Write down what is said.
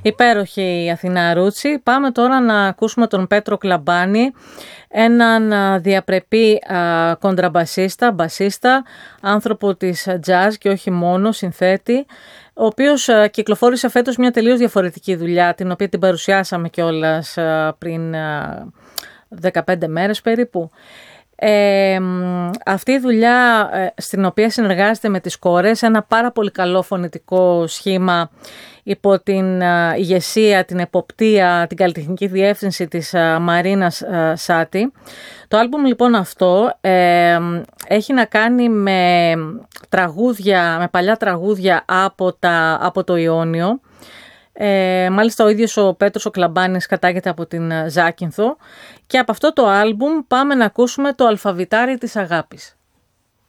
Υπέροχη η Αθηνά Ρούτσι. Πάμε τώρα να ακούσουμε τον Πέτρο Κλαμπάνη, έναν διαπρεπή κοντραμπασίστα, μπασίστα, άνθρωπο της jazz και όχι μόνο, συνθέτη, ο οποίος κυκλοφόρησε φέτος μια τελείως διαφορετική δουλειά, την οποία την παρουσιάσαμε κιόλας πριν 15 μέρες περίπου. Αυτή η δουλειά στην οποία συνεργάζεται με τις κόρες, ένα πάρα πολύ καλό φωνητικό σχήμα υπό την ηγεσία, την εποπτεία, την καλλιτεχνική διεύθυνση της Μαρίνας Σάτη. Το άλμπουμ λοιπόν αυτό έχει να κάνει με τραγούδια, με παλιά τραγούδια από το Ιόνιο. Μάλιστα ο ίδιος ο Πέτρος ο Κλαμπάνης κατάγεται από την Ζάκυνθο και από αυτό το άλμπουμ πάμε να ακούσουμε το Αλφαβητάρι της Αγάπης.